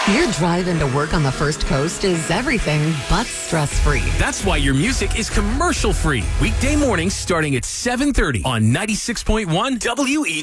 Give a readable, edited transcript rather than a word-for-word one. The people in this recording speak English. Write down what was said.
Your drive into work on the First Coast is everything but stress-free. That's why your music is commercial-free. Weekday mornings starting at 7:30 on 96.1 WEG.